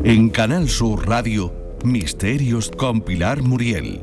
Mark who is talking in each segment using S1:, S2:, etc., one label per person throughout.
S1: En Canal Sur Radio, Misterios con Pilar Muriel.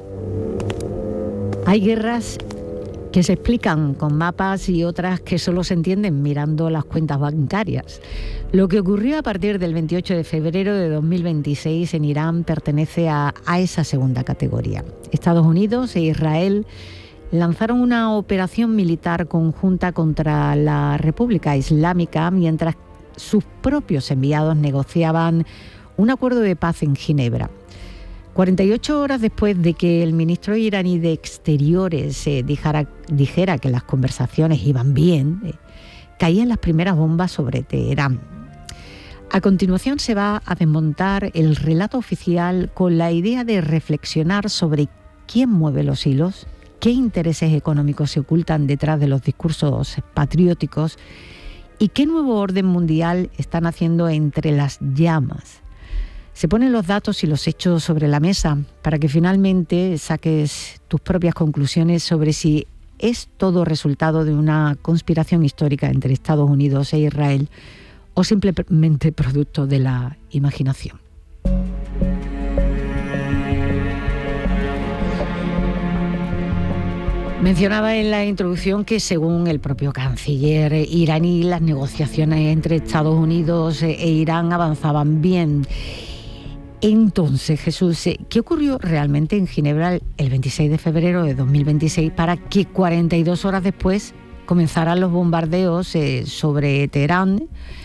S2: Hay guerras que se explican con mapas y otras que solo se entienden mirando las cuentas bancarias. Lo que ocurrió a partir del 28 de febrero de 2026 en Irán pertenece a esa segunda categoría. Estados Unidos e Israel lanzaron una operación militar conjunta contra la República Islámica mientras sus propios enviados negociaban un acuerdo de paz en Ginebra. 48 horas después de que el ministro iraní de Exteriores dijera que las conversaciones iban bien, caían las primeras bombas sobre Teherán. A continuación se va a desmontar el relato oficial con la idea de reflexionar sobre quién mueve los hilos, qué intereses económicos se ocultan detrás de los discursos patrióticos y qué nuevo orden mundial están haciendo entre las llamas. Se ponen los datos y los hechos sobre la mesa para que finalmente saques tus propias conclusiones sobre si es todo resultado de una conspiración histórica entre Estados Unidos e Israel o simplemente producto de la imaginación. Mencionaba en la introducción que según el propio canciller iraní, las negociaciones entre Estados Unidos e Irán avanzaban bien. Entonces, Jesús, ¿qué ocurrió realmente en Ginebra el 26 de febrero de 2026 para que 42 horas después comenzaran los bombardeos sobre Teherán?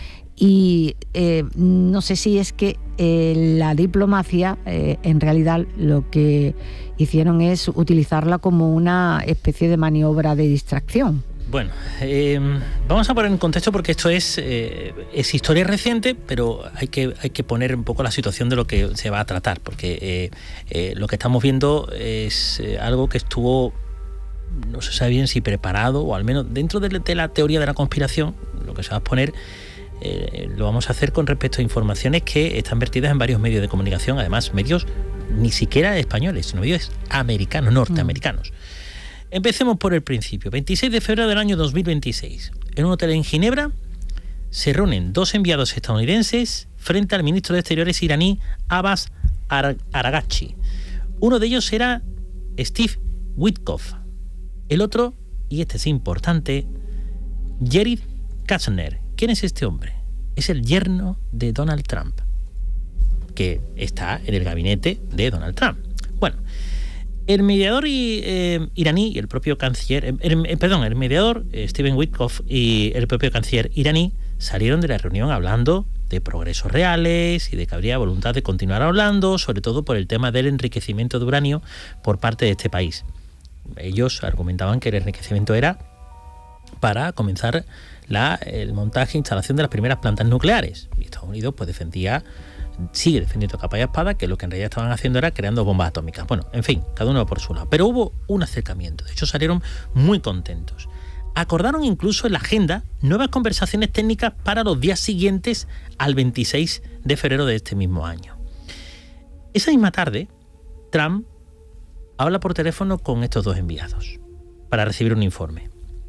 S2: Y no sé si es que la diplomacia, en realidad lo que hicieron es utilizarla como una especie de maniobra de distracción.
S3: Bueno, vamos a poner en contexto porque esto es historia reciente, pero hay que poner un poco la situación de lo que se va a tratar, porque lo que estamos viendo es algo que estuvo, no se sabe bien si preparado, o al menos dentro de la teoría de la conspiración, lo que se va a exponer. Lo vamos a hacer con respecto a informaciones que están vertidas en varios medios de comunicación, además medios ni siquiera españoles, sino medios americanos, norteamericanos. Empecemos por el principio. 26 de febrero del año 2026. En un hotel en Ginebra se reúnen dos enviados estadounidenses frente al ministro de Exteriores iraní Abbas Araghchi. Uno de ellos era Steve Witkoff. El otro, y este es importante, Jared Kushner. ¿Quién es este hombre? Es el yerno de Donald Trump, que está en el gabinete de Donald Trump. Bueno, el mediador iraní y el propio canciller, el mediador Steven Witkoff y el propio canciller iraní salieron de la reunión hablando de progresos reales y de que habría voluntad de continuar hablando, sobre todo por el tema del enriquecimiento de uranio por parte de este país. Ellos argumentaban que el enriquecimiento era para comenzar el montaje e instalación de las primeras plantas nucleares. Y Estados Unidos pues sigue defendiendo capa y espada que lo que en realidad estaban haciendo era creando bombas atómicas. Bueno, en fin, cada uno por su lado. Pero hubo un acercamiento, de hecho salieron muy contentos. Acordaron incluso en la agenda nuevas conversaciones técnicas para los días siguientes al 26 de febrero de este mismo año. Esa misma tarde, Trump habla por teléfono con estos dos enviados para recibir un informe.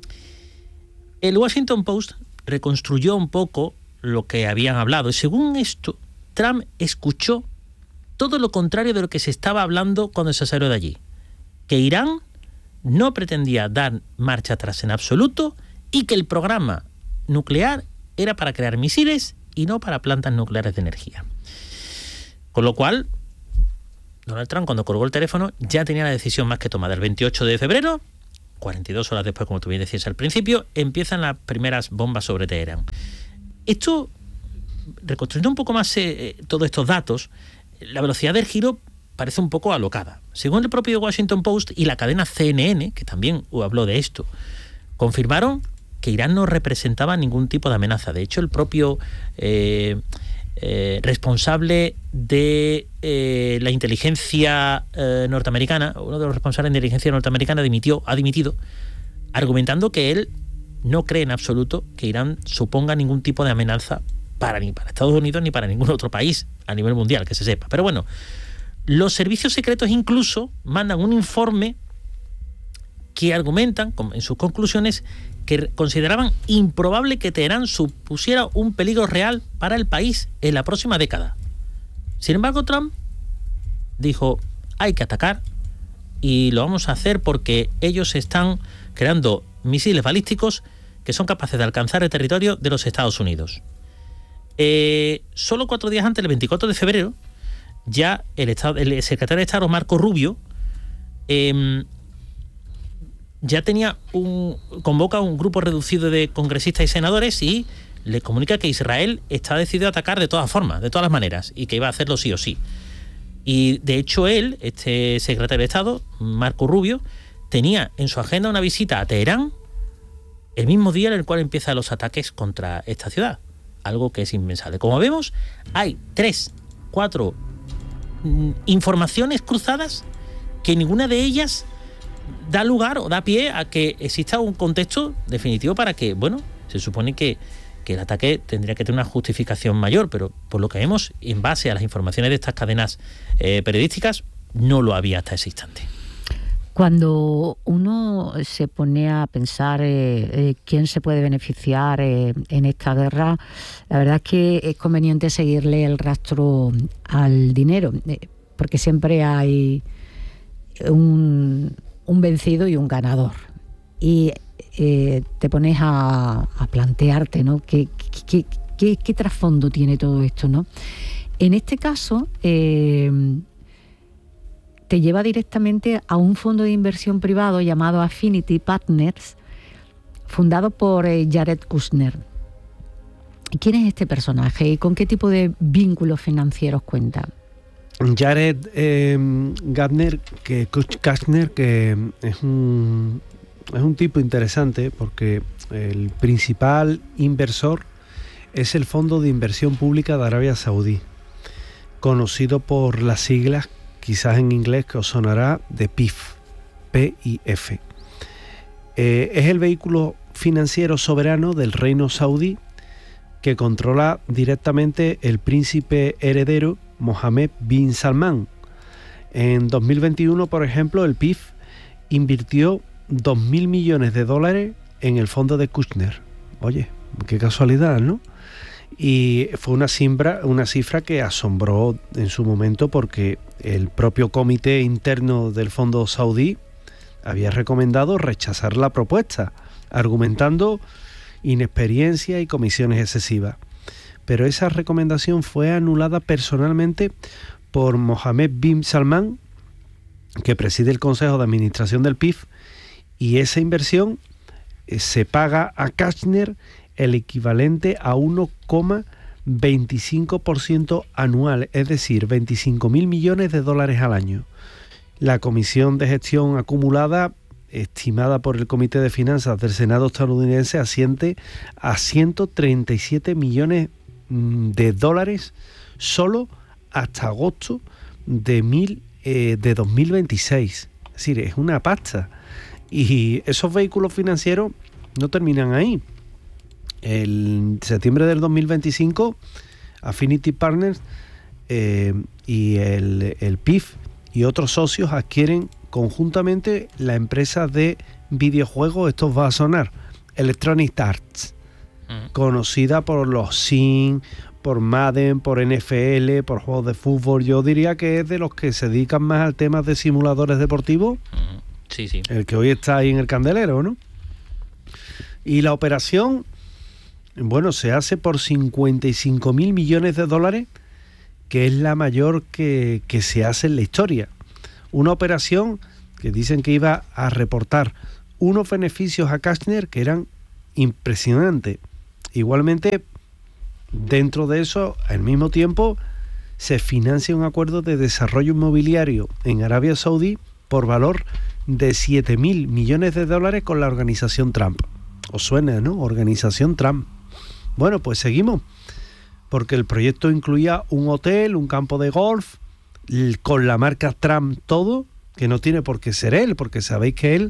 S3: El Washington Post reconstruyó un poco lo que habían hablado y según esto, Trump escuchó todo lo contrario de lo que se estaba hablando cuando se salió de allí. Que Irán no pretendía dar marcha atrás en absoluto y que el programa nuclear era para crear misiles y no para plantas nucleares de energía. Con lo cual, Donald Trump, cuando colgó el teléfono, ya tenía la decisión más que tomada. El 28 de febrero, 42 horas después, como tú bien decías al principio, empiezan las primeras bombas sobre Teherán. Esto, reconstruyendo un poco más todos estos datos, la velocidad del giro parece un poco alocada. Según el propio Washington Post y la cadena CNN, que también habló de esto, confirmaron que Irán no representaba ningún tipo de amenaza. De hecho, el propio responsable de la inteligencia norteamericana, uno de los responsables de inteligencia norteamericana ha dimitido, argumentando que él no cree en absoluto que Irán suponga ningún tipo de amenaza ni para Estados Unidos ni para ningún otro país a nivel mundial, que se sepa. Pero bueno, los servicios secretos incluso mandan un informe que argumentan en sus conclusiones que consideraban improbable que Teherán supusiera un peligro real para el país en la próxima década. Sin embargo, Trump dijo, hay que atacar y lo vamos a hacer porque ellos están creando misiles balísticos que son capaces de alcanzar el territorio de los Estados Unidos. Solo 4 días antes, el 24 de febrero, ya el secretario de Estado, Marco Rubio, ya convoca un grupo reducido de congresistas y senadores y le comunica que Israel está decidido a atacar de todas formas, de todas las maneras, y que iba a hacerlo sí o sí. Y de hecho él, este secretario de Estado, Marco Rubio, tenía en su agenda una visita a Teherán el mismo día en el cual empiezan los ataques contra esta ciudad. Algo que es impensable. Como vemos, hay 3, 4 informaciones cruzadas que ninguna de ellas da lugar o da pie a que exista un contexto definitivo para que, bueno, se supone que el ataque tendría que tener una justificación mayor, pero por lo que vemos, en base a las informaciones de estas cadenas periodísticas, no lo había hasta ese instante.
S2: Cuando uno se pone a pensar quién se puede beneficiar en esta guerra, la verdad es que es conveniente seguirle el rastro al dinero, porque siempre hay un vencido y un ganador. Y te pones a plantearte, ¿no? ¿Qué trasfondo tiene todo esto, ¿no? En este caso, te lleva directamente a un fondo de inversión privado llamado Affinity Partners, fundado por Jared Kushner. ¿Quién es este personaje y con qué tipo de vínculos financieros cuenta?
S4: Jared Kushner, que es un tipo interesante porque el principal inversor es el Fondo de Inversión Pública de Arabia Saudí, conocido por las siglas, quizás en inglés que os sonará, de PIF, P-I-F. Es el vehículo financiero soberano del reino saudí que controla directamente el príncipe heredero Mohammed bin Salman. En 2021, por ejemplo, el PIF invirtió $2.000 millones en el fondo de Kushner. Oye, qué casualidad, ¿no? Y fue una cifra que asombró en su momento porque el propio comité interno del fondo saudí había recomendado rechazar la propuesta, argumentando inexperiencia y comisiones excesivas. Pero esa recomendación fue anulada personalmente por Mohammed bin Salman, que preside el Consejo de Administración del PIF, y esa inversión se paga a Kushner el equivalente a 1,25% anual, es decir, $25.000 millones al año. La comisión de gestión acumulada, estimada por el Comité de Finanzas del Senado estadounidense, asciende a $137 millones solo hasta agosto de 2026. Es decir, es una pasta. Y esos vehículos financieros no terminan ahí. En septiembre del 2025, Affinity Partners y el PIF y otros socios adquieren conjuntamente la empresa de videojuegos, esto va a sonar, Electronic Arts, conocida por los Sims, por Madden, por NFL, por juegos de fútbol. Yo diría que es de los que se dedican más al tema de simuladores deportivos.
S3: Sí, sí.
S4: El que hoy está ahí en el candelero, ¿no? Y la operación, bueno, se hace por $55.000 millones, que es la mayor que se hace en la historia. Una operación que dicen que iba a reportar unos beneficios a Kushner que eran impresionantes. Igualmente, dentro de eso, al mismo tiempo, se financia un acuerdo de desarrollo inmobiliario en Arabia Saudí por valor de $7.000 millones con la organización Trump. ¿Os suena, no? Organización Trump. Bueno, pues seguimos, porque el proyecto incluía un hotel, un campo de golf, con la marca Trump todo, que no tiene por qué ser él, porque sabéis que él,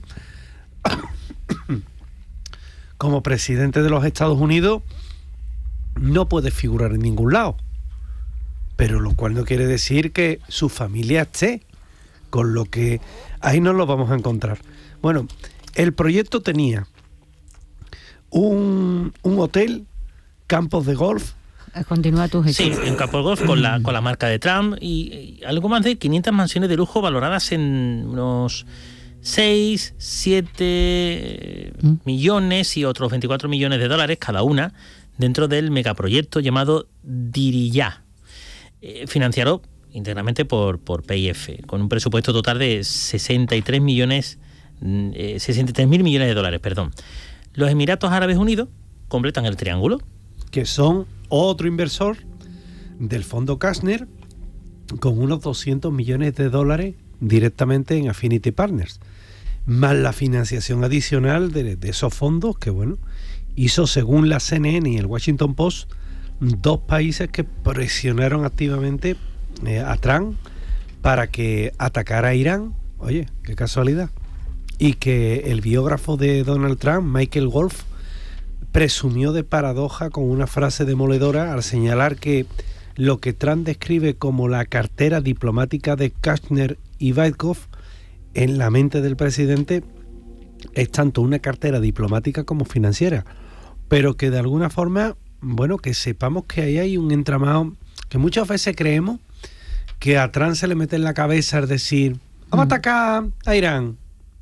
S4: como presidente de los Estados Unidos, no puede figurar en ningún lado. Pero lo cual no quiere decir que su familia esté, con lo que ahí nos lo vamos a encontrar. Bueno, el proyecto tenía un hotel, campos de golf,
S2: Continúa tu gestión.
S3: Sí, en campo de golf con la marca de Trump y algo más de 500 mansiones de lujo valoradas en unos 6, 7 millones y otros 24 millones de dólares cada una dentro del megaproyecto llamado Diriyah, financiado íntegramente por PIF, con un presupuesto total de 63.000 millones de dólares. Los Emiratos Árabes Unidos completan el triángulo.
S4: Que son otro inversor del fondo Kastner con unos 200 millones de dólares directamente en Affinity Partners, más la financiación adicional de esos fondos que, bueno, hizo, según la CNN y el Washington Post, 2 países que presionaron activamente a Trump para que atacara a Irán. Oye, qué casualidad. Y que el biógrafo de Donald Trump, Michael Wolff, presumió de paradoja con una frase demoledora al señalar que lo que Trump describe como la cartera diplomática de Kastner y Witkoff en la mente del presidente es tanto una cartera diplomática como financiera, pero que de alguna forma, bueno, que sepamos que ahí hay un entramado que muchas veces creemos que a Trump se le mete en la cabeza, es decir, vamos a atacar a Irán,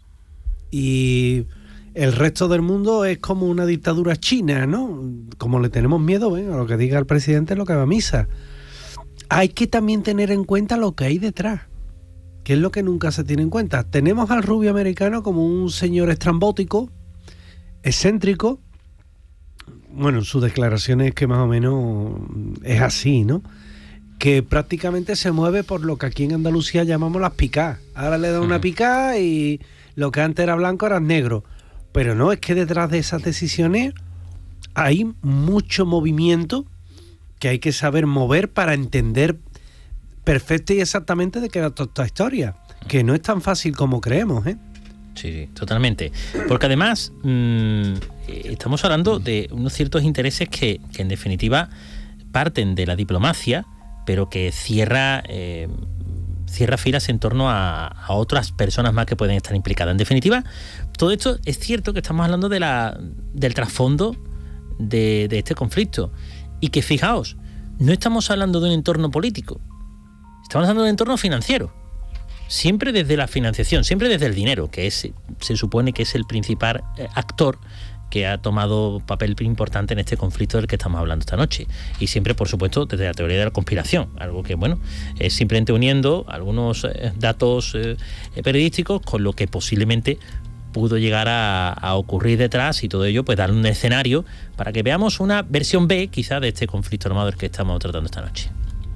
S4: y el resto del mundo es como una dictadura china, ¿no? Como le tenemos miedo, a lo que diga el presidente es lo que va a misa. Hay que también tener en cuenta lo que hay detrás, que es lo que nunca se tiene en cuenta. Tenemos al rubio americano como un señor estrambótico, excéntrico. Bueno, en sus declaraciones que más o menos es así, ¿no? Que prácticamente se mueve por lo que aquí en Andalucía llamamos las picás. Ahora le da una picá y lo que antes era blanco era negro. Pero no, es que detrás de esas decisiones hay mucho movimiento que hay que saber mover para entender perfecto y exactamente de qué va toda esta historia, que no es tan fácil como creemos, ¿eh?
S3: Sí, totalmente. Porque además estamos hablando de unos ciertos intereses que en definitiva parten de la diplomacia, pero que cierra filas en torno a otras personas más que pueden estar implicadas. En definitiva, todo esto es cierto que estamos hablando del trasfondo de este conflicto. Y que, fijaos, no estamos hablando de un entorno político, estamos hablando de un entorno financiero. Siempre desde la financiación, siempre desde el dinero, que se supone que es el principal actor que ha tomado papel importante en este conflicto del que estamos hablando esta noche. Y siempre, por supuesto, desde la teoría de la conspiración, algo que, bueno, es simplemente uniendo algunos datos periodísticos con lo que posiblemente pudo llegar a ocurrir detrás, y todo ello pues dar un escenario para que veamos una versión B, quizá, de este conflicto armado del que estamos tratando esta noche.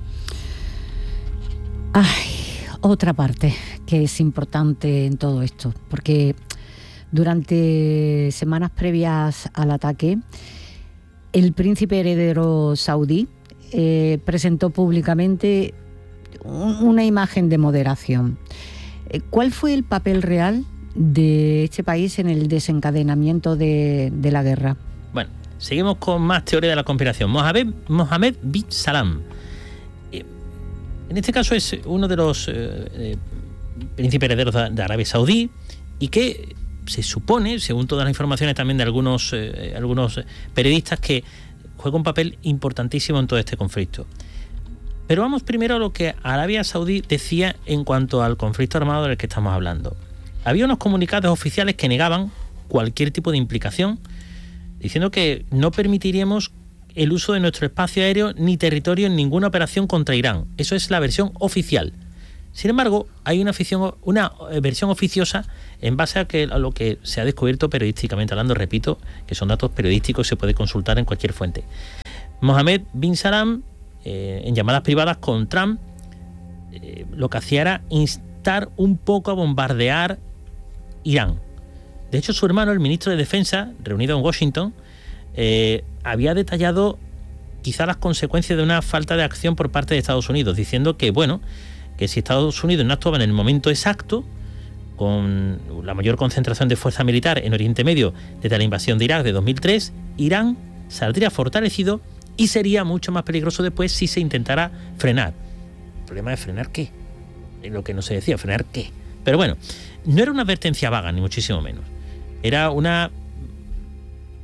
S2: Otra parte que es importante en todo esto, porque durante semanas previas al ataque, el príncipe heredero saudí presentó públicamente una imagen de moderación. ¿Cuál fue el papel real de este país en el desencadenamiento de la guerra?
S3: Bueno, seguimos con más teoría de la conspiración. Mohammed bin Salman. En este caso es uno de los príncipes herederos de Arabia Saudí, y que se supone, según todas las informaciones también de algunos periodistas, que juega un papel importantísimo en todo este conflicto. Pero vamos primero a lo que Arabia Saudí decía en cuanto al conflicto armado del que estamos hablando. Había unos comunicados oficiales que negaban cualquier tipo de implicación, diciendo que no permitiríamos el uso de nuestro espacio aéreo ni territorio en ninguna operación contra Irán. Eso es la versión oficial. Sin embargo, hay una versión oficiosa en base a lo que se ha descubierto periodísticamente hablando, repito, que son datos periodísticos y se puede consultar en cualquier fuente. Mohammed bin Salman, en llamadas privadas con Trump, lo que hacía era instar un poco a bombardear Irán. De hecho, su hermano, el ministro de Defensa, reunido en Washington, había detallado quizá las consecuencias de una falta de acción por parte de Estados Unidos, diciendo que, bueno, que si Estados Unidos no actuaba en el momento exacto, con la mayor concentración de fuerza militar en Oriente Medio desde la invasión de Irak de 2003, Irán saldría fortalecido y sería mucho más peligroso después si se intentara frenar. El problema es frenar qué, es lo que no se decía, frenar qué. Pero bueno, no era una advertencia vaga, ni muchísimo menos. Era una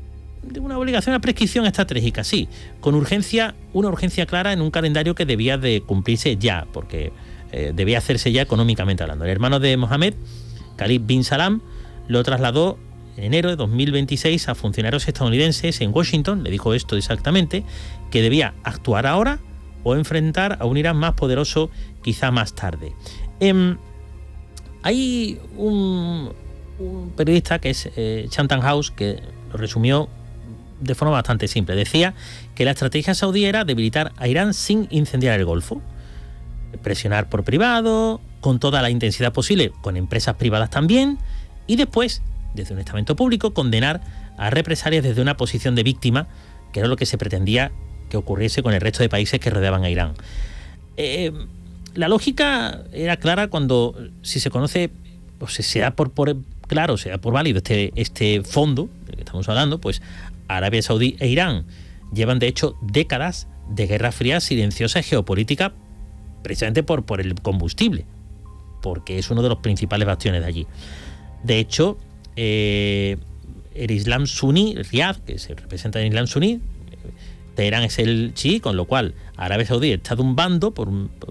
S3: de una obligación, una prescripción estratégica, sí, con urgencia, una urgencia clara en un calendario que debía de cumplirse ya, porque debía hacerse ya económicamente hablando. El hermano de Mohammed, Khalid bin Salam, lo trasladó en enero de 2026 a funcionarios estadounidenses en Washington, le dijo esto exactamente, que debía actuar ahora o enfrentar a un Irán más poderoso quizá más tarde. Hay un periodista que es Chatham House que lo resumió de forma bastante simple. Decía que la estrategia saudí era debilitar a Irán sin incendiar el Golfo, presionar por privado, con toda la intensidad posible, con empresas privadas también, y después, desde un estamento público, condenar a represalias desde una posición de víctima, que era lo que se pretendía que ocurriese con el resto de países que rodeaban a Irán. La lógica era clara cuando, si se conoce, o se da por claro, se da por válido este fondo del que estamos hablando, pues Arabia Saudí e Irán llevan de hecho décadas de guerra fría silenciosa y geopolítica, precisamente por el combustible, porque es uno de los principales bastiones de allí. De hecho, el Islam suní, Riad, que se representa en el Islam suní, Teherán es el chií, con lo cual Arabia Saudí está de un bando por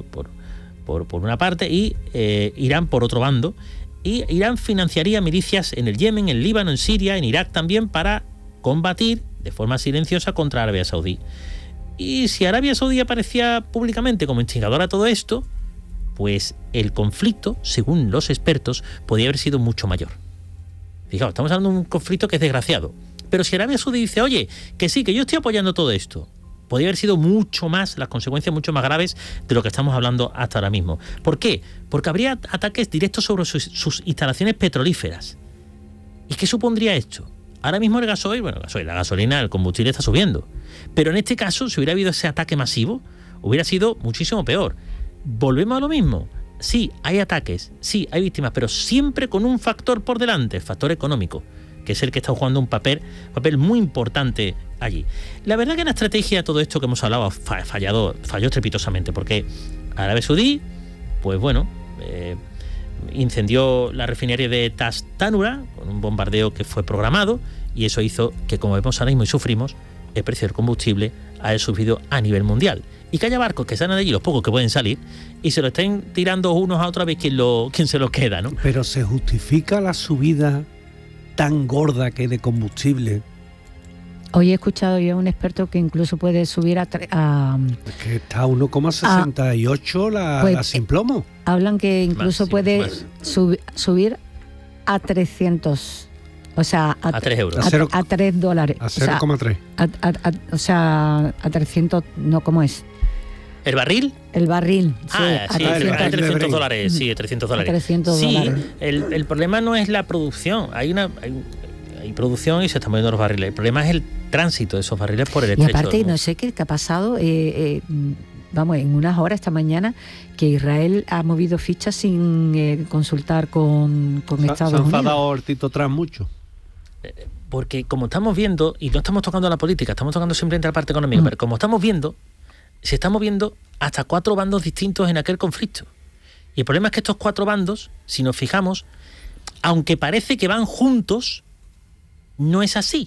S3: una parte y Irán por otro bando, y Irán financiaría milicias en el Yemen, en Líbano, en Siria, en Irak también, para combatir de forma silenciosa contra Arabia Saudí. Y si Arabia Saudí aparecía públicamente como instigadora a todo esto, pues el conflicto, según los expertos, podía haber sido mucho mayor. Fijaos, estamos hablando de un conflicto que es desgraciado. Pero si Arabia Saudí dice, oye, que sí, que yo estoy apoyando todo esto, podría haber sido mucho más, las consecuencias mucho más graves de lo que estamos hablando hasta ahora mismo. ¿Por qué? Porque habría ataques directos sobre sus instalaciones petrolíferas. ¿Y qué supondría esto? Ahora mismo el gasoil, la gasolina, el combustible está subiendo. Pero en este caso, si hubiera habido ese ataque masivo, hubiera sido muchísimo peor. Volvemos a lo mismo. Sí, hay ataques, sí, hay víctimas, pero siempre con un factor por delante, el factor económico, que es el que está jugando un papel muy importante allí. La verdad que la estrategia de todo esto que hemos hablado falló estrepitosamente, porque Arabia Saudí, pues bueno, incendió la refinería de Tas Tanura con un bombardeo que fue programado, y eso hizo que, como vemos ahora mismo y sufrimos, el precio del combustible haya subido a nivel mundial. Y que haya barcos que salen de allí, los pocos que pueden salir, y se lo estén tirando unos a otros a ver quién se lo queda, ¿no?
S4: Pero ¿se justifica la subida tan gorda que de combustible?
S2: Hoy he escuchado yo a un experto que incluso puede subir a...
S4: Es que está a 1,68 la sin plomo.
S2: Hablan que incluso
S3: más,
S2: puede
S3: más.
S2: subir a 300, o sea,
S3: A 3 euros.
S2: a $3.
S4: A 0,3.
S2: O sea, a 300, no, ¿cómo es?
S3: ¿El barril?
S2: El barril, sí,
S3: Sí,
S2: a 300.
S3: $300, sí, $300.
S2: A $300.
S3: Sí, el problema no es la producción, hay producción y se están moviendo los barriles. El problema es el tránsito de esos barriles por el
S2: Y
S3: estrecho.
S2: aparte, no sé qué ha pasado, vamos, en unas horas esta mañana, que Israel ha movido fichas sin consultar con Estados
S4: Se ha
S2: Unidos.
S4: enfadado el Tito Trump mucho.
S3: Porque como estamos viendo, y no estamos tocando la política, estamos tocando simplemente la parte económica, pero como estamos viendo, se están moviendo hasta 4 bandos distintos en aquel conflicto. Y el problema es que estos 4 bandos, si nos fijamos, aunque parece que van juntos, no es así.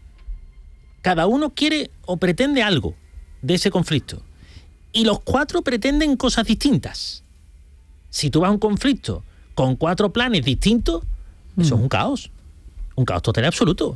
S3: Cada uno quiere o pretende algo de ese conflicto. Y los 4 pretenden cosas distintas. Si tú vas a un conflicto con 4 planes distintos, eso es un caos. Un caos total y absoluto.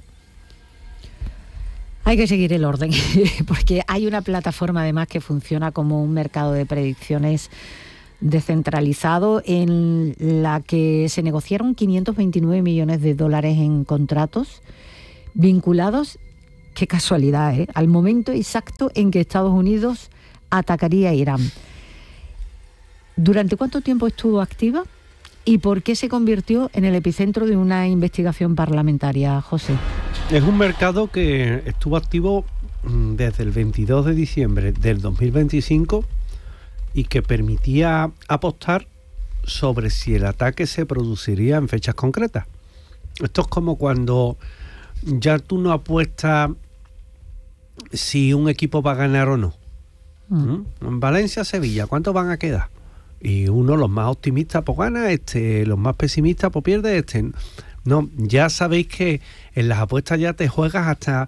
S2: Hay que seguir el orden, porque hay una plataforma además que funciona como un mercado de predicciones descentralizado, en la que se negociaron $529 millones en contratos vinculados, qué casualidad, al momento exacto en que Estados Unidos atacaría a Irán. ¿Durante cuánto tiempo estuvo activa y por qué se convirtió en el epicentro de una investigación parlamentaria, José?
S4: Es un mercado que estuvo activo desde el 22 de diciembre del 2025 y que permitía apostar sobre si el ataque se produciría en fechas concretas. Esto es como cuando ya tú no apuestas si un equipo va a ganar o no. En Valencia, Sevilla, ¿cuántos van a quedar? Y uno, los más optimistas, pues gana, los más pesimistas, pues pierde. No, ya sabéis que en las apuestas ya te juegas hasta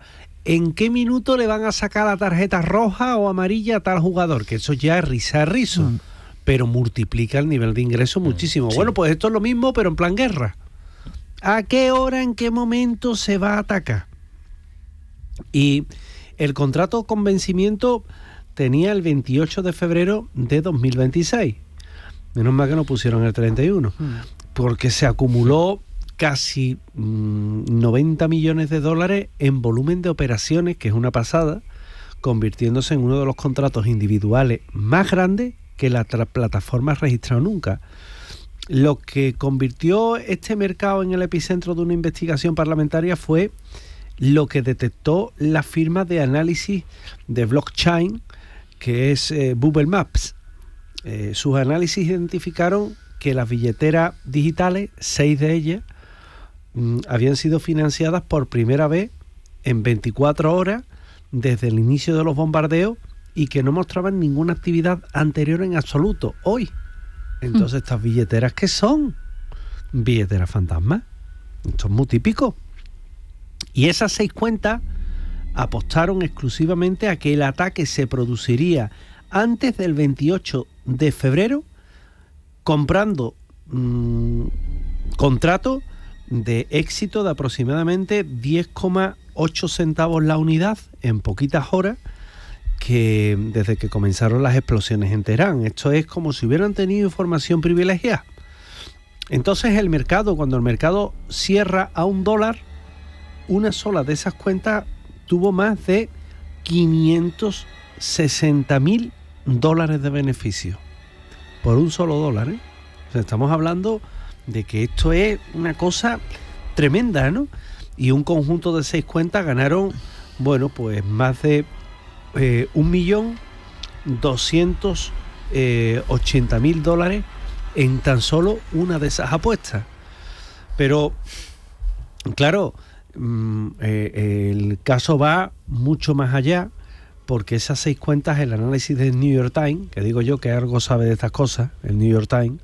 S4: ¿en qué minuto le van a sacar la tarjeta roja o amarilla a tal jugador? Que eso ya es rizo. Pero multiplica el nivel de ingreso muchísimo. Sí. Bueno, pues esto es lo mismo, pero en plan guerra. ¿A qué hora, en qué momento se va a atacar? Y el contrato con vencimiento tenía el 28 de febrero de 2026. Menos mal que no pusieron el 31. Porque se acumuló casi 90 millones de dólares en volumen de operaciones, que es una pasada, convirtiéndose en uno de los contratos individuales más grandes que la plataforma ha registrado nunca. Lo que convirtió este mercado en el epicentro de una investigación parlamentaria fue lo que detectó la firma de análisis de blockchain, que es Bubble Maps. Sus análisis identificaron que las billeteras digitales, 6 de ellas, habían sido financiadas por primera vez en 24 horas desde el inicio de los bombardeos y que no mostraban ninguna actividad anterior en absoluto. Hoy, entonces, estas billeteras, ¿qué son? Billeteras fantasmas. Esto es muy típico. Y esas 6 cuentas apostaron exclusivamente a que el ataque se produciría antes del 28 de febrero, comprando contratos de éxito de aproximadamente 10,8 centavos la unidad en poquitas horas, que desde que comenzaron las explosiones en Teherán. Esto es como si hubieran tenido información privilegiada. Entonces el mercado, cuando el mercado cierra a $1, una sola de esas cuentas tuvo más de $560.000 de beneficio por un solo dólar, ¿eh? O sea, estamos hablando de que esto es una cosa tremenda, ¿no? Y un conjunto de 6 cuentas ganaron, bueno, pues más de $1.280.000 en tan solo una de esas apuestas. Pero, claro, el caso va mucho más allá, porque esas 6 cuentas, el análisis del New York Times, que digo yo que algo sabe de estas cosas, el New York Times,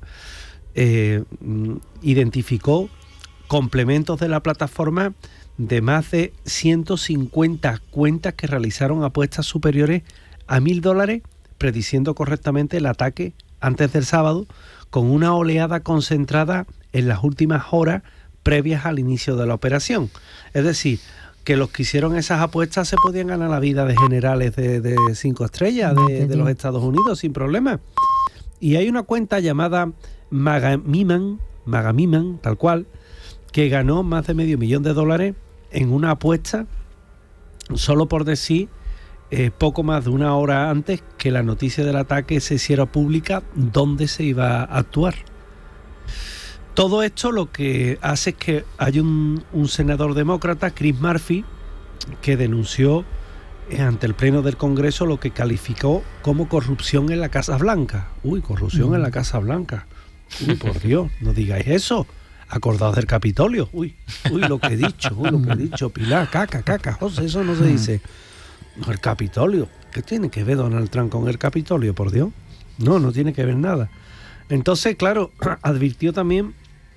S4: identificó complementos de la plataforma de más de 150 cuentas que realizaron apuestas superiores a $1.000, prediciendo correctamente el ataque antes del sábado, con una oleada concentrada en las últimas horas previas al inicio de la operación. Es decir, que los que hicieron esas apuestas se podían ganar la vida de generales de 5 estrellas de los Estados Unidos sin problema. Y hay una cuenta llamada Magamiman, tal cual, que ganó más de $500,000 en una apuesta solo por decir poco más de una hora antes que la noticia del ataque se hiciera pública dónde se iba a actuar. Todo esto lo que hace es que hay un senador demócrata, Chris Murphy, que denunció ante el Pleno del Congreso lo que calificó como corrupción en la Casa Blanca. Uy, corrupción en la Casa Blanca. Uy, por Dios, no digáis eso. Acordaos del Capitolio. Uy, lo que he dicho, Pilar, caca, José, eso no se dice. El Capitolio. ¿Qué tiene que ver Donald Trump con el Capitolio, por Dios? No tiene que ver nada. Entonces, claro, advirtió también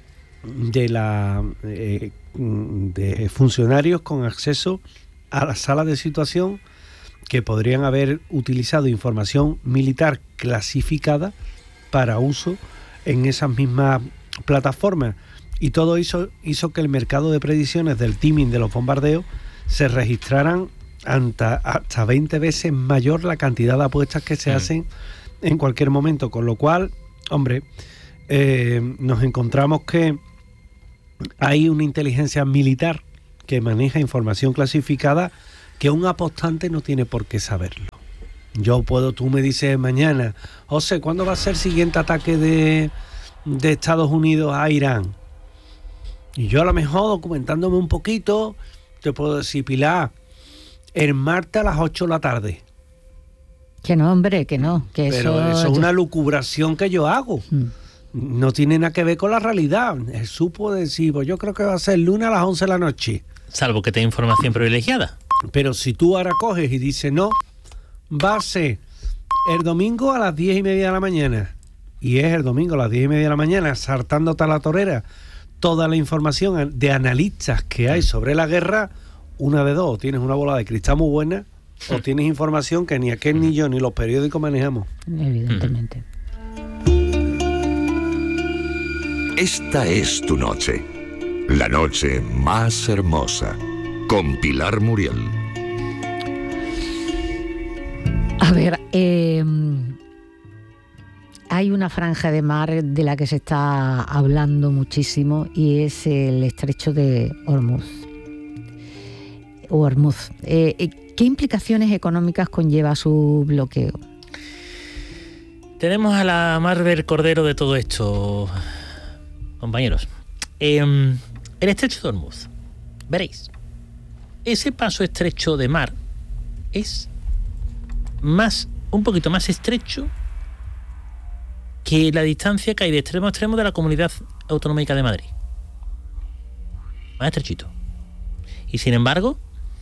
S4: de funcionarios con acceso a la sala de situación que podrían haber utilizado información militar clasificada para uso en esas mismas plataformas. Y todo hizo que el mercado de predicciones del timing de los bombardeos se registraran hasta 20 veces mayor la cantidad de apuestas que se hacen en cualquier momento. Con lo cual, hombre, nos encontramos que hay una inteligencia militar que maneja información clasificada que un apostante no tiene por qué saberlo. Tú me dices mañana, José, ¿cuándo va a ser el siguiente ataque de Estados Unidos a Irán? Y yo a lo mejor, documentándome un poquito, te puedo decir, Pilar, el martes a las 8 de la tarde.
S2: Que no, hombre, que no.
S4: Pero eso es una lucubración que yo hago. No tiene nada que ver con la realidad. Jesús puede decir, pues yo creo que va a ser el lunes a las 11 de la noche.
S3: Salvo que tenga información privilegiada.
S4: Pero si tú ahora coges y dices, no, va a ser el domingo a las 10:30 de la mañana. Y es el domingo a las 10:30 de la mañana, saltándote a la torera toda la información de analistas que hay sobre la guerra. una de dos, o tienes una bola de cristal muy buena, o tienes información que ni aquel ni yo ni los periódicos manejamos.
S2: Evidentemente.
S5: Esta es tu noche, la noche más hermosa, con Pilar Muriel.
S2: A ver, hay una franja de mar de la que se está hablando muchísimo y es el estrecho de Hormuz. ¿Qué implicaciones económicas conlleva su bloqueo?
S3: Tenemos a la Marber Cordero de todo esto, compañeros. El estrecho de Hormuz, veréis, ese paso estrecho de mar es un poquito más estrecho que la distancia que hay de extremo a extremo de la Comunidad Autonómica de Madrid. Más estrechito. Y sin embargo,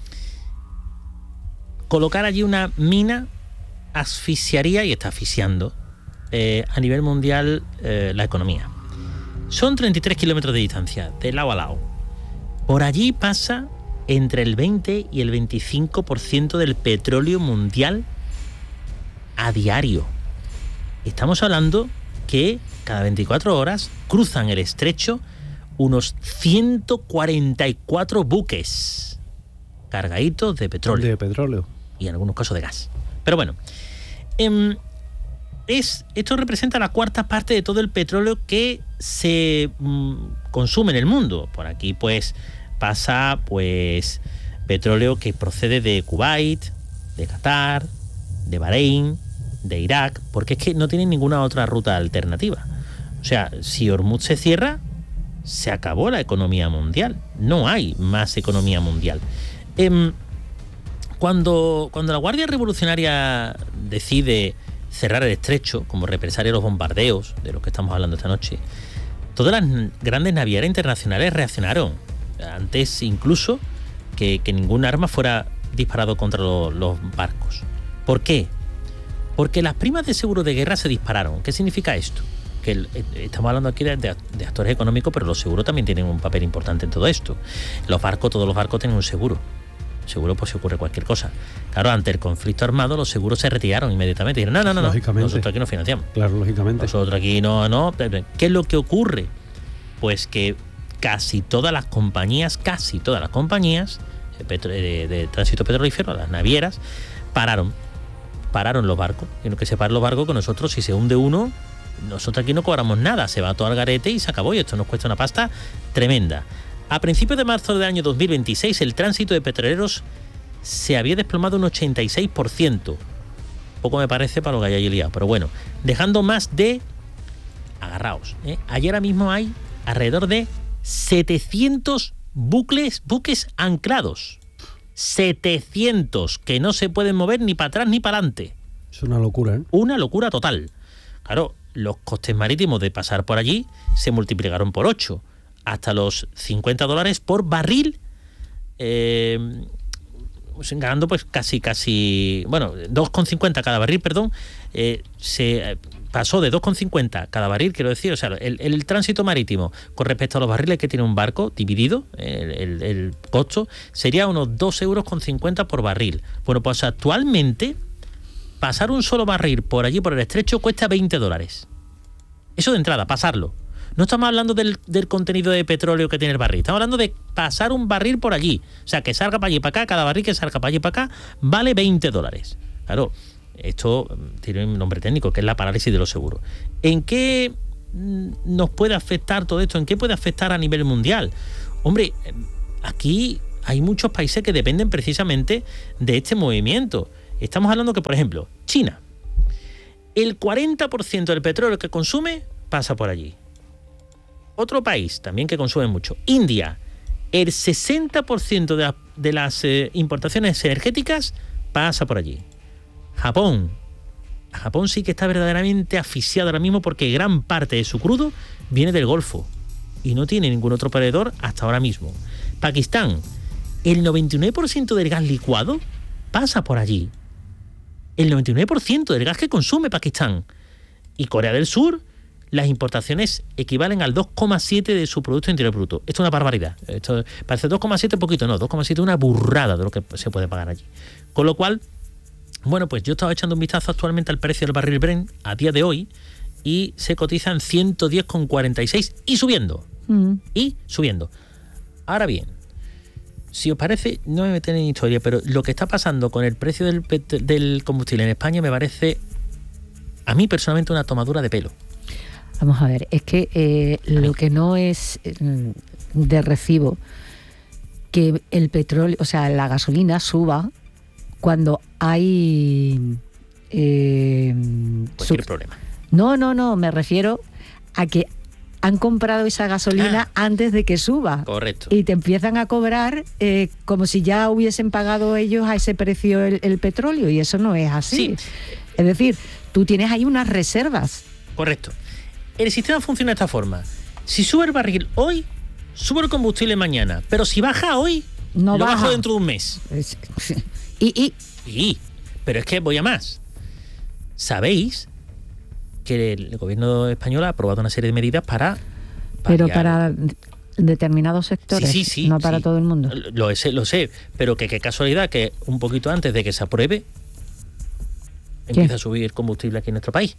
S3: colocar allí una mina asfixiaría, y está asfixiando, a nivel mundial la economía. Son 33 kilómetros de distancia, de lado a lado. Por allí pasa entre el 20 y el 25% del petróleo mundial a diario. Estamos hablando que cada 24 horas cruzan el estrecho unos 144 buques cargaditos de petróleo.
S4: De petróleo.
S3: Y en algunos casos de gas. Pero bueno, esto representa la cuarta parte de todo el petróleo que se consume en el mundo. Por aquí pues pasa pues petróleo que procede de Kuwait, de Qatar, de Bahrein, de Irak, porque es que no tienen ninguna otra ruta alternativa. O sea, si Hormuz se cierra, se acabó la economía mundial. No hay más economía mundial. Cuando la Guardia Revolucionaria decide cerrar el estrecho como represalia a los bombardeos de los que estamos hablando esta noche, todas las grandes navieras internacionales reaccionaron antes incluso que ningún arma fuera disparado contra los barcos. ¿Por qué? Porque las primas de seguro de guerra se dispararon. ¿Qué significa esto? Que estamos hablando aquí de actores económicos, pero los seguros también tienen un papel importante en todo esto. Todos los barcos tienen un seguro. Seguro por si ocurre cualquier cosa. Claro, ante el conflicto armado, los seguros se retiraron inmediatamente. Dijeron, no, nosotros aquí no financiamos.
S4: Claro, lógicamente.
S3: Nosotros aquí no. ¿Qué es lo que ocurre? Pues que casi todas las compañías de tránsito petrolífero, las navieras, pararon los barcos. Y lo que se paran los barcos, que nosotros, si se hunde uno, nosotros aquí no cobramos nada, se va todo al garete y se acabó, y esto nos cuesta una pasta tremenda. A principios de marzo del año 2026, el tránsito de petroleros se había desplomado un 86%. Poco me parece para lo que hay allí liado, pero bueno, dejando más de... Agarraos, ayer mismo hay alrededor de 700 buques anclados. 700 que no se pueden mover ni para atrás ni para adelante.
S4: Es una locura, ¿eh? Una
S3: locura total. Claro, los costes marítimos de pasar por allí se multiplicaron por 8, hasta los $50 por barril, ganando pues casi, bueno, 2,50 cada barril, se pasó de 2,50 cada barril, quiero decir, o sea, el tránsito marítimo con respecto a los barriles que tiene un barco dividido, el costo sería unos 2,50 € por barril. Bueno, pues actualmente pasar un solo barril por allí, por el estrecho, cuesta $20. Eso de entrada, pasarlo. No estamos hablando del contenido de petróleo que tiene el barril, estamos hablando de pasar un barril por allí. O sea, que salga para allí y para acá, cada barril que salga para allí y para acá vale $20. Claro, esto tiene un nombre técnico, que es la parálisis de los seguros. ¿En qué nos puede afectar todo esto? ¿En qué puede afectar a nivel mundial? Hombre, aquí hay muchos países que dependen precisamente de este movimiento. Estamos hablando que, por ejemplo, China, el 40% del petróleo que consume pasa por allí. Otro país también que consume mucho, India, el 60% de las importaciones energéticas pasa por allí. Japón sí que está verdaderamente asfixiado ahora mismo porque gran parte de su crudo viene del Golfo y no tiene ningún otro proveedor hasta ahora mismo. Pakistán, el 99% del gas licuado pasa por allí. El 99% del gas que consume Pakistán. Y Corea del Sur, las importaciones equivalen al 2,7% de su Producto Interior Bruto. Esto es una barbaridad. Esto parece 2,7 poquito, no, 2,7 es una burrada de lo que se puede pagar allí. Con lo cual, bueno, pues yo estaba echando un vistazo actualmente al precio del barril Brent a día de hoy y se cotiza en 110,46 y subiendo. Y subiendo. Ahora bien, si os parece, no me meten en historia, pero lo que está pasando con el precio del combustible en España me parece, a mí personalmente, una tomadura de pelo.
S2: Vamos a ver, es que lo que no es de recibo que el petróleo, o sea, la gasolina suba cuando hay
S3: cualquier problema.
S2: No, me refiero a que han comprado esa gasolina antes de que suba.
S3: Correcto.
S2: Y te empiezan a cobrar como si ya hubiesen pagado ellos a ese precio el petróleo, y eso no es así.
S3: Sí.
S2: Es decir, tú tienes ahí unas reservas.
S3: Correcto. El sistema funciona de esta forma. Si sube el barril hoy, sube el combustible mañana. Pero si baja hoy,
S2: no
S3: lo
S2: baja.
S3: bajo dentro de un mes. Pero es que voy a más. ¿Sabéis que el gobierno español ha aprobado una serie de medidas para...
S2: Pero para determinados sectores,
S3: sí,
S2: no para todo el mundo.
S3: Lo sé, pero que qué casualidad que un poquito antes de que se apruebe empieza a subir el combustible aquí en nuestro país.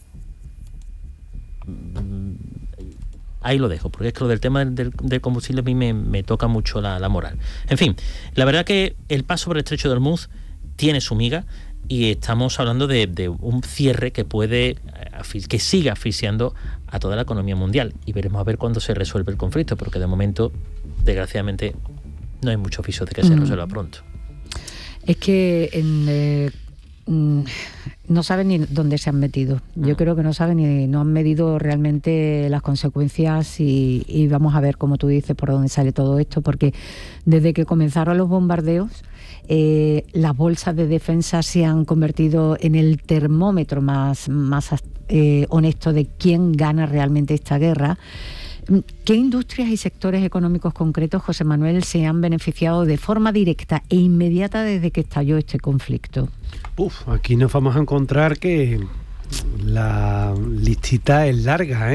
S3: Ahí lo dejo, porque es que lo del tema del combustible a mí me toca mucho la moral. En fin, la verdad que el paso por el estrecho de Hormuz tiene su miga y estamos hablando de un cierre que que siga asfixiando a toda la economía mundial, y veremos a ver cuándo se resuelve el conflicto, porque de momento, desgraciadamente, no hay mucho aviso de que se resuelva pronto.
S2: Es que no saben ni dónde se han metido. Yo creo que no saben ni no han medido realmente las consecuencias y vamos a ver, como tú dices, por dónde sale todo esto, porque desde que comenzaron los bombardeos, las bolsas de defensa se han convertido en el termómetro más honesto de quién gana realmente esta guerra. ¿Qué industrias y sectores económicos concretos, José Manuel, se han beneficiado de forma directa e inmediata desde que estalló este conflicto?
S4: Aquí nos vamos a encontrar que la listita es larga,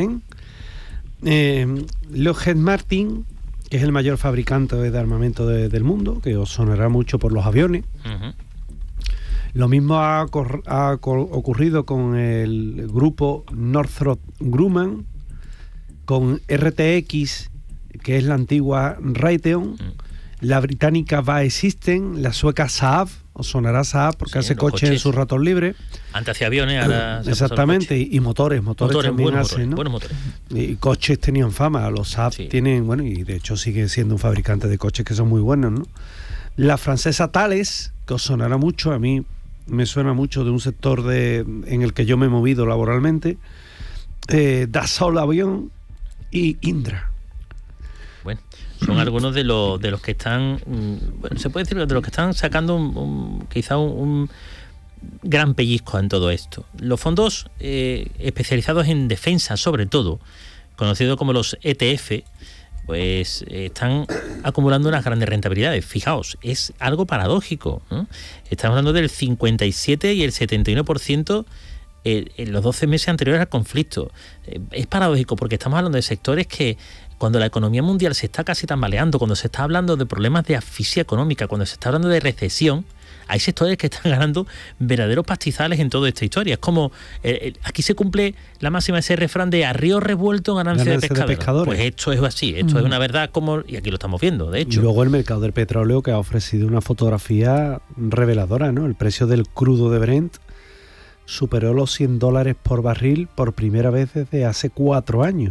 S4: Lockheed Martin, que es el mayor fabricante de armamento del mundo, que os sonará mucho por los aviones. Uh-huh. Lo mismo ha ocurrido con el grupo Northrop Grumman, con RTX, que es la antigua Raytheon, la británica BAE Systems, la sueca Saab, os sonará Saab porque hace coches en sus ratos libres.
S3: Antes hacía aviones, ahora...
S4: Exactamente, y motores también hacen, ¿no?
S3: Buenos motores.
S4: Y coches tenían fama, los Saab tienen, bueno, y de hecho sigue siendo un fabricante de coches que son muy buenos, ¿no? La francesa Thales, que os sonará mucho, a mí me suena mucho de un sector en el que yo me he movido laboralmente, Dassault Avión y Indra.
S3: Bueno, son algunos de los que están, bueno, se puede decir de los que están sacando quizá un gran pellizco en todo esto. Los fondos especializados en defensa, sobre todo, conocidos como los ETF, pues están acumulando unas grandes rentabilidades. Fijaos, es algo paradójico, ¿no? Estamos hablando del 57 y el 71% en los 12 meses anteriores al conflicto. Es paradójico porque estamos hablando de sectores que, cuando la economía mundial se está casi tambaleando, cuando se está hablando de problemas de asfixia económica, cuando se está hablando de recesión, hay sectores que están ganando verdaderos pastizales en toda esta historia. Es como, aquí se cumple la máxima de ese refrán de a río revuelto ganancia de pescadores. Pues esto es así, esto es una verdad y aquí lo estamos viendo, de hecho.
S4: Y luego el mercado del petróleo, que ha ofrecido una fotografía reveladora, ¿no? El precio del crudo de Brent superó los $100 por barril por primera vez desde hace 4 años.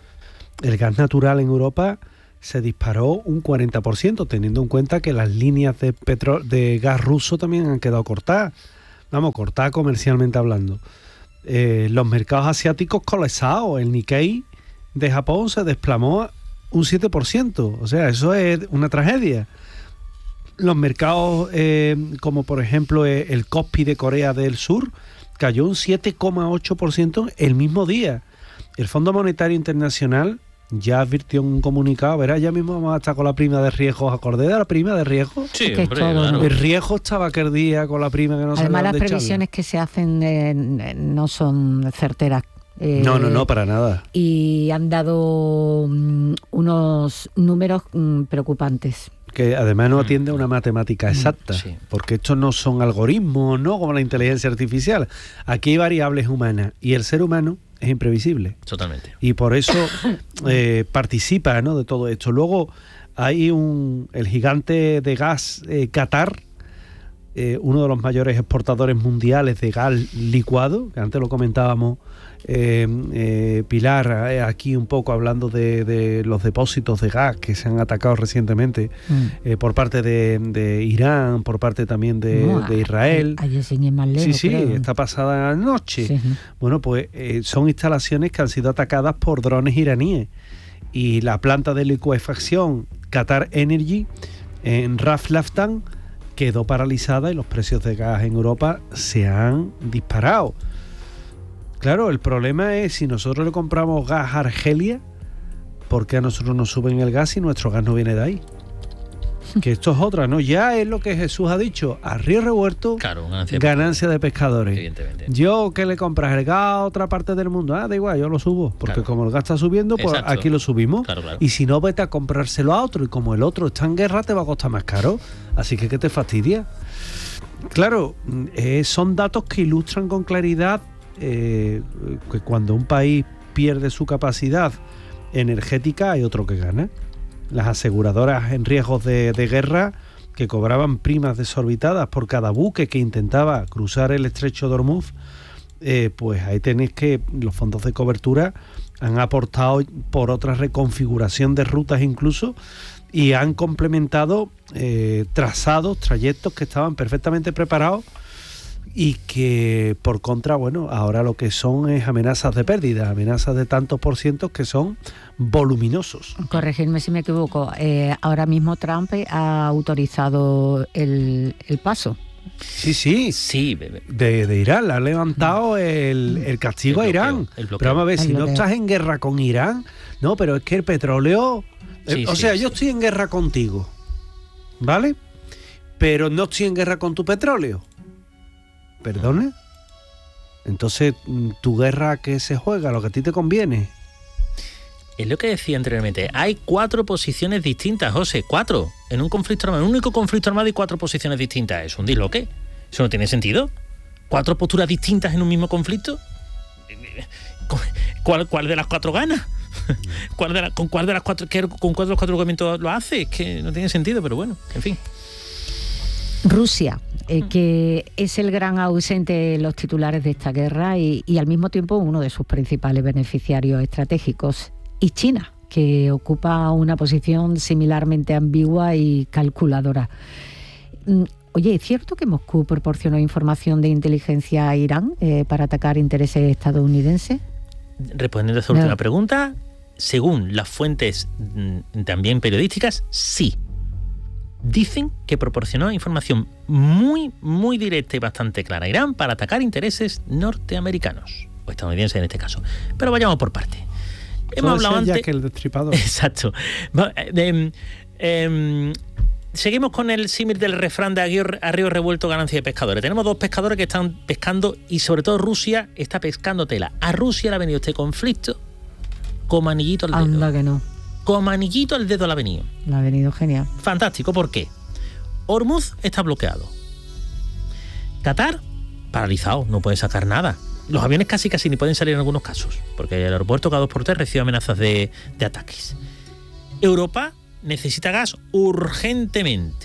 S4: El gas natural en Europa se disparó un 40%, teniendo en cuenta que las líneas de gas ruso también han quedado cortadas. Vamos, cortadas comercialmente hablando. Los mercados asiáticos colapsados. El Nikkei de Japón se desplomó un 7%. O sea, eso es una tragedia. Los mercados, como por ejemplo el Kospi de Corea del Sur, cayó un 7,8% el mismo día. El Fondo Monetario Internacional ya advirtió en un comunicado, verás, ya mismo vamos a estar con la prima de riesgo. ¿Os acordáis de la prima de riesgo?
S3: Sí, hombre, claro.
S4: El riesgo estaba aquel día con la prima que no se
S2: Además, las previsiones que se hacen no son certeras
S4: No, para nada.
S2: Y han dado unos números preocupantes.
S4: Que además no atiende a una matemática exacta,
S3: sí.
S4: Porque estos no son algoritmos, ¿no? Como la inteligencia artificial. Aquí hay variables humanas y el ser humano es imprevisible.
S3: Totalmente.
S4: Y por eso participa, ¿no?, de todo esto. Luego hay el gigante de gas Qatar, uno de los mayores exportadores mundiales de gas licuado, que antes lo comentábamos, Pilar, aquí un poco hablando de los depósitos de gas que se han atacado recientemente por parte de Irán, por parte también de Israel.
S2: Ayer sin ir más lejos,
S4: Sí,
S2: creo.
S4: esta pasada noche.
S2: Sí.
S4: Bueno, pues son instalaciones que han sido atacadas por drones iraníes. Y la planta de licuefacción Qatar Energy en Ras Laffan quedó paralizada y los precios de gas en Europa se han disparado. Claro, el problema es si nosotros le compramos gas a Argelia, ¿por qué a nosotros nos suben el gas si nuestro gas no viene de ahí? Que esto es otra, ¿no? Ya es lo que Jesús ha dicho, a río revuelto,
S3: Claro,
S4: ganancia de pescadores.
S3: Evidentemente.
S4: Yo que le compras el gas a otra parte del mundo, da igual, yo lo subo, porque
S3: Claro.
S4: como el gas está subiendo, pues
S3: Exacto.
S4: aquí lo subimos.
S3: Claro.
S4: Y si no, vete a comprárselo a otro, y como el otro está en guerra, te va a costar más caro. Así que ¿qué te fastidia? Claro, son datos que ilustran con claridad que cuando un país pierde su capacidad energética hay otro que gana. Las aseguradoras en riesgos de guerra, que cobraban primas desorbitadas por cada buque que intentaba cruzar el estrecho de Hormuz, pues ahí tenéis que los fondos de cobertura han aportado por otra reconfiguración de rutas incluso, y han complementado trayectos que estaban perfectamente preparados y que por contra, bueno, ahora lo que son es amenazas de pérdida, amenazas de tantos por cientos que son voluminosos.
S2: Corregirme si me equivoco, ahora mismo Trump ha autorizado el paso.
S4: Sí,
S3: Sí,
S4: de Irán, le ha levantado el castigo
S3: El bloqueo,
S4: a Irán.
S3: el bloqueo.
S4: Pero vamos a ver,
S2: El
S4: si no
S2: bloqueo.
S4: estás en guerra con Irán, no, pero es que el petróleo...
S3: Sí,
S4: o
S3: sí,
S4: sea,
S3: sí.
S4: yo estoy en guerra contigo, ¿vale? Pero no estoy en guerra con tu petróleo. ¿Perdona? Entonces, ¿tu guerra qué se juega? Lo que a ti te conviene.
S3: es lo que decía anteriormente. Hay 4 posiciones distintas, José. 4. En un conflicto armado. En un único conflicto armado hay 4 posiciones distintas. ¿Es un disloque? ¿Eso no tiene sentido? ¿4 posturas distintas en un mismo conflicto? ¿Cuál de las 4 gana? ¿Con cuál de las 4 argumentos lo hace? Es que no tiene sentido, pero bueno, en fin.
S2: Rusia, que es el gran ausente de los titulares de esta guerra y al mismo tiempo uno de sus principales beneficiarios estratégicos. Y China, que ocupa una posición similarmente ambigua y calculadora. Oye, ¿es cierto que Moscú proporcionó información de inteligencia a Irán para atacar intereses estadounidenses?
S3: Respondiendo a esta última pregunta, según las fuentes también periodísticas, sí. Dicen que proporcionó información muy, muy directa y bastante clara a Irán para atacar intereses norteamericanos, o estadounidenses en este caso. Pero vayamos por parte. Hemos hablado antes...
S4: Ya que el destripador.
S3: Exacto. Seguimos con el símil del refrán de a río revuelto ganancia de pescadores. Tenemos 2 pescadores que están pescando y sobre todo Rusia está pescando tela. A Rusia le ha venido este conflicto como anillito al dedo.
S2: Anda que no.
S3: Como anillito al dedo le ha venido.
S2: Le ha venido genial.
S3: Fantástico, ¿por qué? Hormuz está bloqueado. Qatar, paralizado, no puede sacar nada. Los aviones casi ni pueden salir en algunos casos, porque el aeropuerto cada 2x3 recibe amenazas de ataques. Europa necesita gas urgentemente.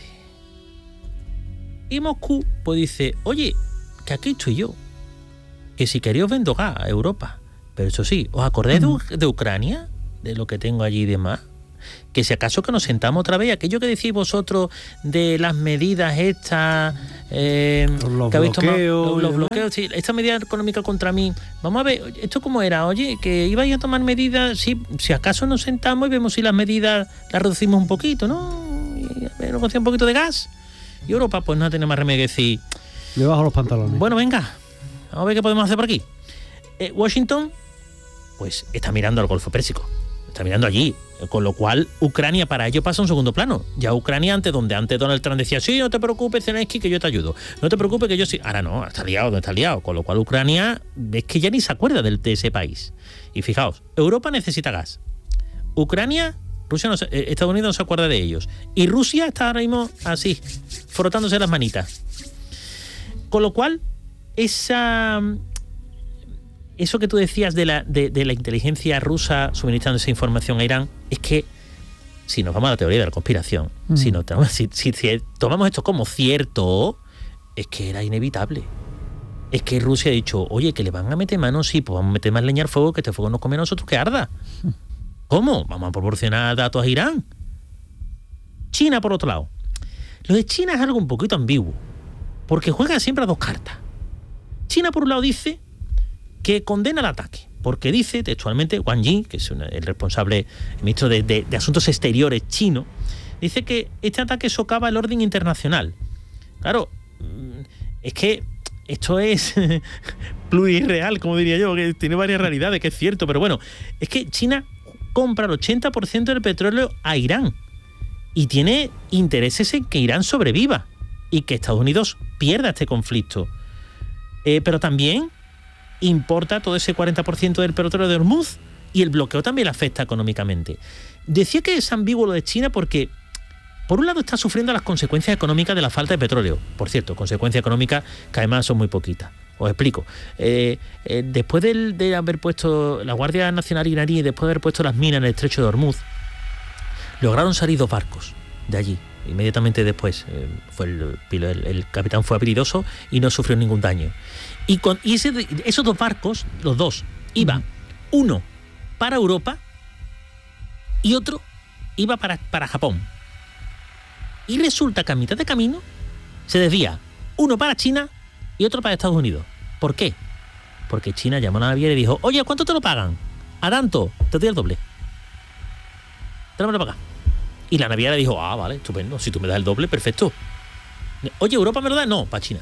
S3: Y Moscú pues dice, oye, que aquí estoy yo, que si queréis os vendo gas a Europa. Pero eso sí, ¿os acordáis de Ucrania? De lo que tengo allí y demás. Que si acaso que nos sentamos otra vez, aquello que decís vosotros de las medidas estas,
S4: los
S3: que habéis tomado,
S4: bloqueos,
S3: los bloqueos, sí, esta medida económica contra mí. Vamos a ver, ¿esto cómo era? Oye, que ibais a tomar medidas, sí, si acaso nos sentamos y vemos si las medidas las reducimos un poquito, ¿no? Y negociar un poquito de gas. Y Europa, pues no tiene más remedio que decir,
S4: Le bajo los pantalones.
S3: bueno, venga, vamos a ver qué podemos hacer por aquí. Washington, pues está mirando al Golfo Pérsico. Está mirando allí, Con lo cual, Ucrania para ello pasa a un segundo plano. Ya Ucrania, antes Donald Trump decía, sí, no te preocupes, Zelensky, que yo te ayudo. No te preocupes, que yo sí. Ahora no, está liado. Con lo cual, Ucrania es que ya ni se acuerda de ese país. Y fijaos, Europa necesita gas. Ucrania, Estados Unidos no se acuerda de ellos. Y Rusia está ahora mismo así, frotándose las manitas. Con lo cual, eso que tú decías de la inteligencia rusa suministrando esa información a Irán, es que si nos vamos a la teoría de la conspiración, si tomamos esto como cierto, es que era inevitable. Es que Rusia ha dicho, oye, que le van a meter manos, sí, pues vamos a meter más leña al fuego, que este fuego nos come a nosotros, que arda. ¿Cómo? Vamos a proporcionar datos a Irán. China, por otro lado. Lo de China es algo un poquito ambiguo, porque juega siempre a dos cartas. China, por un lado, dice que condena el ataque, porque dice textualmente, Wang Yi, que es el responsable, el ministro de Asuntos Exteriores chino, dice que este ataque socava el orden internacional. Claro, es que esto es plurirreal, como diría yo, que tiene varias realidades, que es cierto, pero bueno, es que China compra el 80% del petróleo a Irán y tiene intereses en que Irán sobreviva y que Estados Unidos pierda este conflicto. Pero también importa todo ese 40% del petróleo de Hormuz y el bloqueo también le afecta económicamente. Decía que es ambiguo lo de China porque, por un lado, está sufriendo las consecuencias económicas de la falta de petróleo. Por cierto, consecuencias económicas que además son muy poquitas. Os explico. Después de haber puesto la Guardia Nacional iraní, después de haber puesto las minas en el estrecho de Hormuz, lograron salir 2 barcos de allí. Inmediatamente después el capitán fue habilidoso y no sufrió ningún daño. Y esos 2 barcos, los 2, iban uno para Europa y otro iba para Japón. Y resulta que a mitad de camino se desvía uno para China y otro para Estados Unidos. ¿Por qué? Porque China llamó a la naviera y dijo, oye, ¿cuánto te lo pagan? A tanto, te doy el doble. Tráemelo para acá. Y la naviera dijo, vale, estupendo, si tú me das el doble, perfecto. Oye, ¿Europa me lo da? No, para China.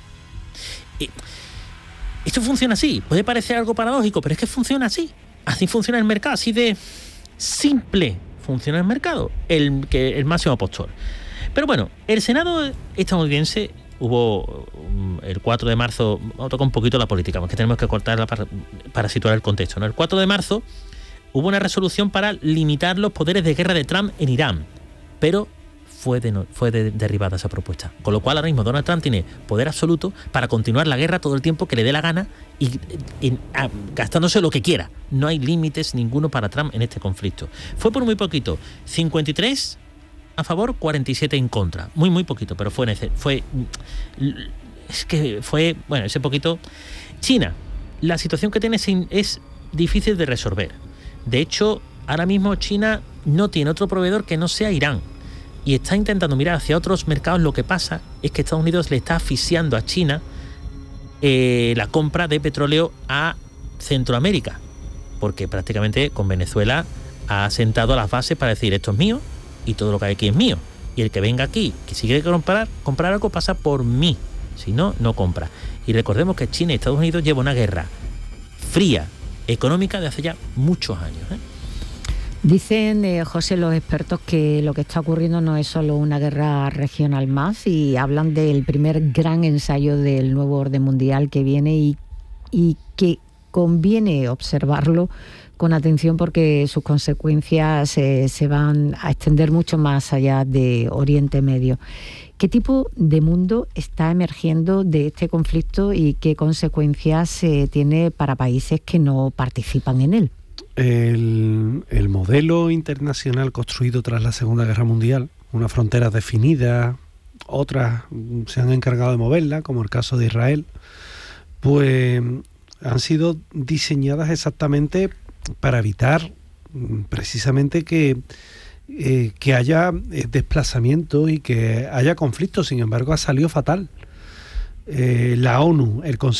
S3: Esto funciona así. Puede parecer algo paradójico, pero es que funciona así. Así funciona el mercado, así de simple funciona el mercado, el máximo postor. Pero bueno, el Senado estadounidense hubo el 4 de marzo, vamos a tocar un poquito la política, porque tenemos que cortarla para situar el contexto, ¿no? El 4 de marzo hubo una resolución para limitar los poderes de guerra de Trump en Irán, pero fue derribada esa propuesta. Con lo cual ahora mismo Donald Trump tiene poder absoluto para continuar la guerra todo el tiempo que le dé la gana y gastándose lo que quiera. No hay límites ninguno para Trump en este conflicto. Fue por muy poquito, 53 a favor, 47 en contra. Muy, muy poquito, pero fue ese poquito. China, la situación que tiene es difícil de resolver. De hecho, ahora mismo China no tiene otro proveedor que no sea Irán. Y está intentando mirar hacia otros mercados. Lo que pasa es que Estados Unidos le está asfixiando a China la compra de petróleo a Centroamérica. Porque prácticamente con Venezuela ha sentado las bases para decir esto es mío y todo lo que hay aquí es mío. Y el que venga aquí, que si quiere comprar algo, pasa por mí. Si no, no compra. Y recordemos que China y Estados Unidos llevan una guerra fría, económica, de hace ya muchos años.
S2: Dicen, José, los expertos que lo que está ocurriendo no es solo una guerra regional más, y hablan del primer gran ensayo del nuevo orden mundial que viene y que conviene observarlo con atención porque sus consecuencias se van a extender mucho más allá de Oriente Medio. ¿Qué tipo de mundo está emergiendo de este conflicto y qué consecuencias tiene para países que no participan en él?
S4: El modelo internacional construido tras la Segunda Guerra Mundial, unas fronteras definidas, otras se han encargado de moverla, como el caso de Israel, pues han sido diseñadas exactamente para evitar precisamente que haya desplazamiento y que haya conflictos. Sin embargo, ha salido fatal. La ONU, el Consejo